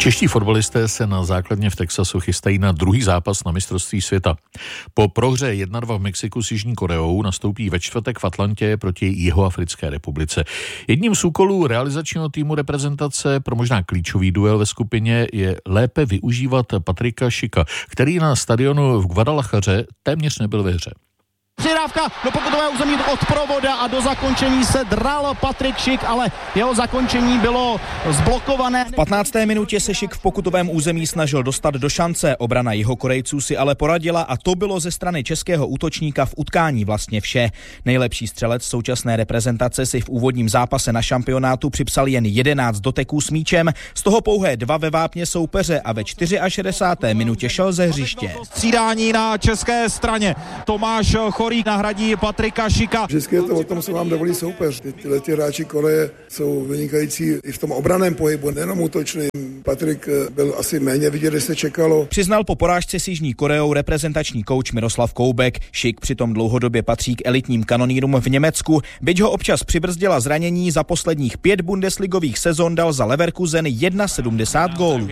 Čeští fotbalisté se na základně v Texasu chystají na druhý zápas na mistrovství světa. Po prohře 1-2 v Mexiku s Jižní Koreou nastoupí ve čtvrtek v Atlantě proti Jihoafrické republice. Jedním z úkolů realizačního týmu reprezentace pro možná klíčový duel ve skupině je lépe využívat Patrika Schicka, který na stadionu v Guadalajaře téměř nebyl ve hře. Přihrávka do pokutového území od Provoda a do zakončení se dral Patrik Schick, ale jeho zakončení bylo zblokované. V 15. minutě se Schick v pokutovém území snažil dostat do šance. Obrana Jihokorejců si ale poradila a to bylo ze strany českého útočníka v utkání vlastně vše. Nejlepší střelec současné reprezentace si v úvodním zápase na šampionátu připsal jen 11 doteků s míčem, z toho pouhé 2 ve vápně soupeře a ve 64. minutě šel ze hřiště. Střídání na české straně. Tomáš Chorík nahradí Patrika Schicka. Vždycky je to o tom, co vám dovolí soupeř. Tyhle hráči Koreje jsou vynikající i v tom obranném pohybu, nejenom útočným. Patrik byl asi méně vidět, než se čekalo. Přiznal po porážce s Jižní Koreou reprezentační kouč Miroslav Koubek. Schick přitom dlouhodobě patří k elitním kanonýrům v Německu. Byť ho občas přibrzdila zranění, za posledních 5 bundesligových sezon dal za Leverkusen 71 gólů.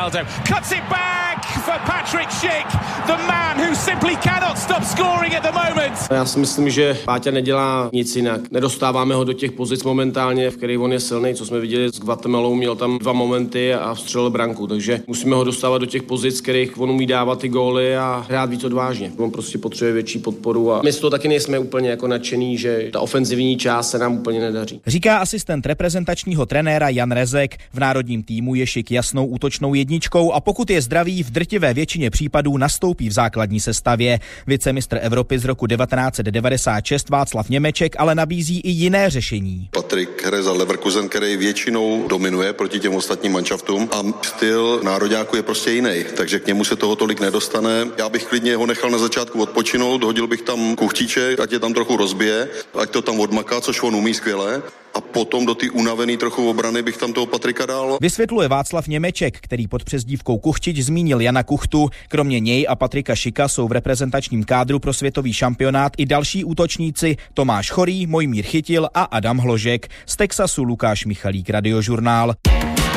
Já si myslím, že Páťa nedělá nic jinak. Nedostáváme ho do těch pozic momentálně, v kterých on je silný, co jsme viděli s Guatemalou, měl tam 2 momenty a vstřelil branku, takže musíme ho dostávat do těch pozic, kterých on umí dávat ty góly a hrát víc odvážně. On prostě potřebuje větší podporu a my z toho taky nejsme úplně jako nadšený, že ta ofenzivní část se nám úplně nedaří. Říká asistent reprezentačního trenéra Jan Rezek. V národním týmu je Schick jasnou útočnou jedničkou a pokud je zdravý, v drtivé většině případů nastoupí v základní sestavě. Vicemistr Evropy z roku 1996 Václav Němeček ale nabízí i jiné řešení. Patrik hraje za Leverkusen, který většinou dominuje proti těm ostatním manšaftům a styl nároďáku je prostě jiný, takže k němu se toho tolik nedostane. Já bych klidně ho nechal na začátku odpočinout, dohodil bych tam Kuchtíček, ať je tam trochu rozbije, ať to tam odmaká, což on umí skvěle. A potom do ty unavený trochu obrany bych tam toho Patrika dal. Vysvětluje Václav Němeček, který pod přezdívkou Kuchtič zmínil Jana Kuchtu. Kromě něj a Patrika Schicka jsou v reprezentačním kádru pro světový šampionát i další útočníci Tomáš Chorý, Mojmír Chytil a Adam Hložek. Z Texasu Lukáš Michalík, Radiožurnál.